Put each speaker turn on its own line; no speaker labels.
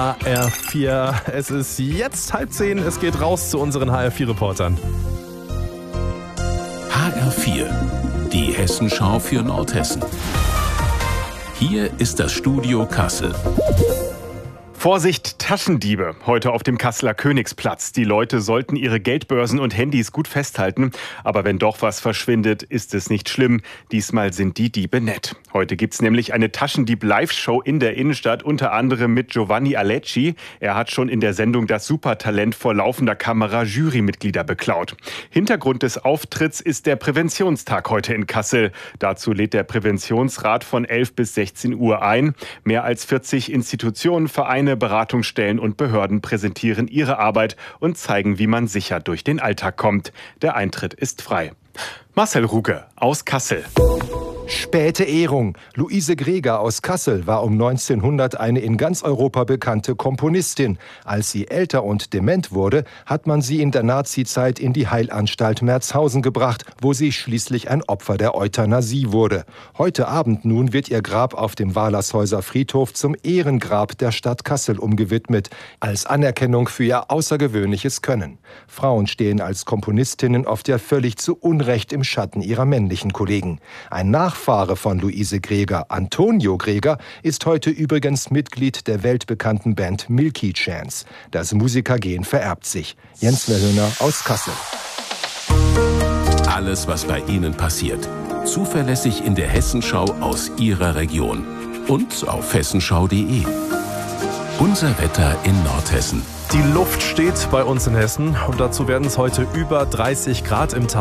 HR4, es ist jetzt 9:30, es geht raus zu unseren HR4-Reportern.
HR4, die Hessenschau für Nordhessen. Hier ist das Studio Kassel.
Vorsicht, Taschendiebe. Heute auf dem Kasseler Königsplatz. Die Leute sollten ihre Geldbörsen und Handys gut festhalten. Aber wenn doch was verschwindet, ist es nicht schlimm. Diesmal sind die Diebe nett. Heute gibt's nämlich eine Taschendieb-Live-Show in der Innenstadt, unter anderem mit Giovanni Alecci. Er hat schon in der Sendung Das Supertalent vor laufender Kamera Jurymitglieder beklaut. Hintergrund des Auftritts ist der Präventionstag heute in Kassel. Dazu lädt der Präventionsrat von 11 bis 16 Uhr ein. Mehr als 40 Institutionen, Vereine, Beratungsstellen und Behörden präsentieren ihre Arbeit und zeigen, wie man sicher durch den Alltag kommt. Der Eintritt ist frei. Marcel Ruge aus Kassel.
Späte Ehrung. Luise Greger aus Kassel war um 1900 eine in ganz Europa bekannte Komponistin. Als sie älter und dement wurde, hat man sie in der Nazizeit in die Heilanstalt Merzhausen gebracht, wo sie schließlich ein Opfer der Euthanasie wurde. Heute Abend nun wird ihr Grab auf dem Walershäuser Friedhof zum Ehrengrab der Stadt Kassel umgewidmet, als Anerkennung für ihr außergewöhnliches Können. Frauen stehen als Komponistinnen oft ja völlig zu Unrecht im Schatten ihrer männlichen Kollegen. Ein Nachfahre von Luise Greger, Antonio Greger, ist heute übrigens Mitglied der weltbekannten Band Milky Chance. Das Musikergen vererbt sich. Jens Wellhöner aus Kassel.
Alles, was bei Ihnen passiert. Zuverlässig in der Hessenschau aus Ihrer Region. Und auf hessenschau.de. Unser Wetter in Nordhessen.
Die Luft steht bei uns in Hessen und dazu werden es heute über 30 Grad im Tag.